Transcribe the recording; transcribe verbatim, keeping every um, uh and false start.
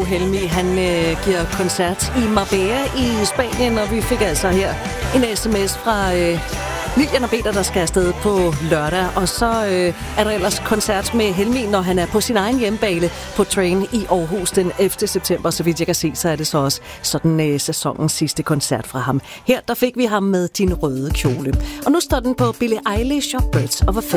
gode Helmi, han øh, giver koncert i Marbella i Spanien, og vi fik altså her en sms fra øh, Lilian og Peter, der skal afsted på lørdag. Og så øh, er der ellers koncert med Helmi, når han er på sin egen hjemmebane på Train i Aarhus den ellevte september. Så vidt jeg kan se, så er det så også sådan øh, sæsonens sidste koncert fra ham. Her der fik vi ham med Din røde kjole. Og nu står den på Billie Eilish og Birds of a